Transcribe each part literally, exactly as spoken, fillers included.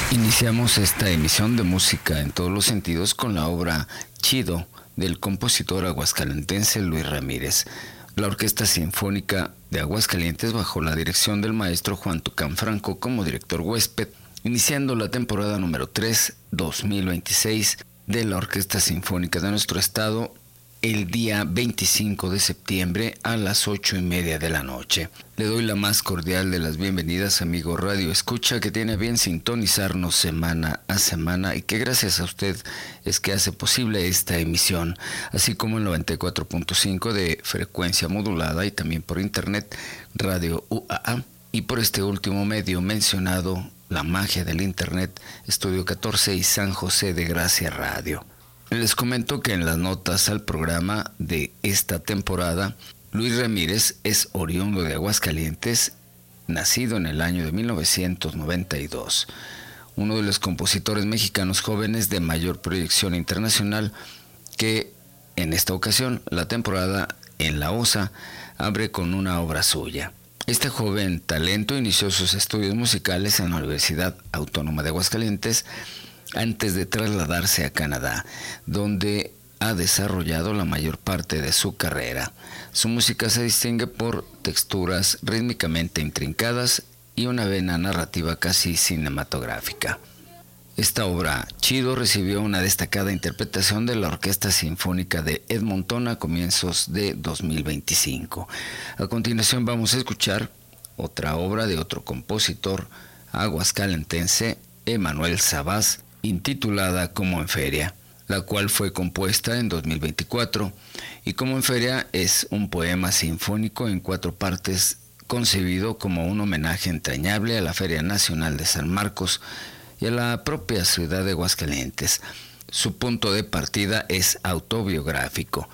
Iniciamos esta emisión de música en todos los sentidos con la obra Chido del compositor aguascalentense Luis Ramírez. La Orquesta Sinfónica de Aguascalientes bajo la dirección del maestro Juan Tucán Franco como director huésped, iniciando la temporada número tres, dos mil veintiséis de la Orquesta Sinfónica de nuestro estado el día veinticinco de septiembre a las ocho y media de la noche. Le doy la más cordial de las bienvenidas, amigo Radio Escucha, que tiene bien sintonizarnos semana a semana y que gracias a usted es que hace posible esta emisión, así como el noventa y cuatro punto cinco de frecuencia modulada y también por internet Radio U A A, y por este último medio mencionado, la magia del internet, Estudio catorce y San José de Gracia Radio. Les comento que en las notas al programa de esta temporada, Luis Ramírez es oriundo de Aguascalientes, nacido en el año de mil novecientos noventa y dos, uno de los compositores mexicanos jóvenes de mayor proyección internacional que en esta ocasión la temporada en la O S A abre con una obra suya. Este joven talento inició sus estudios musicales en la Universidad Autónoma de Aguascalientes antes de trasladarse a Canadá, donde ha desarrollado la mayor parte de su carrera. Su música se distingue por texturas rítmicamente intrincadas y una vena narrativa casi cinematográfica. Esta obra, Chido, recibió una destacada interpretación de la Orquesta Sinfónica de Edmonton a comienzos de dos mil veinticinco. A continuación vamos a escuchar otra obra de otro compositor aguascalentense, Emanuel Sabás, intitulada Como en Feria, la cual fue compuesta en dos mil veinticuatro, y Como en Feria es un poema sinfónico en cuatro partes concebido como un homenaje entrañable a la Feria Nacional de San Marcos y a la propia ciudad de Aguascalientes. Su punto de partida es autobiográfico.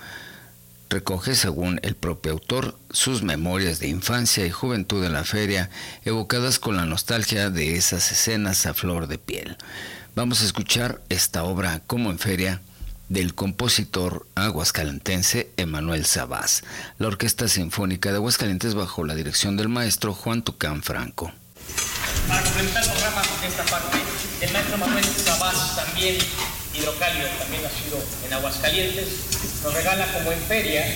Recoge, según el propio autor, sus memorias de infancia y juventud en la feria, evocadas con la nostalgia de esas escenas a flor de piel. Vamos a escuchar esta obra Como en Feria del compositor aguascalentense Emanuel Sabás, la Orquesta Sinfónica de Aguascalientes bajo la dirección del maestro Juan Tucán Franco. Para complementar el programa de esta parte, el maestro Emanuel Sabás, también hidrocálido, también nacido en Aguascalientes, nos regala Como en Feria,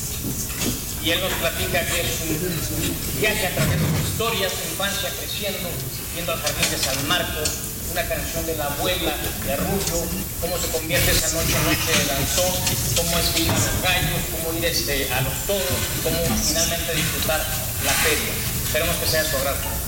y él nos platica que es un viaje a través de su historia, su infancia creciendo, yendo al jardín de San Marcos, una canción de la abuela de Arrullo, cómo se convierte esa noche en noche de danzón, cómo es ir a los gallos, cómo ir este, a los toros, cómo finalmente disfrutar la feria. Esperemos que sea su agrado.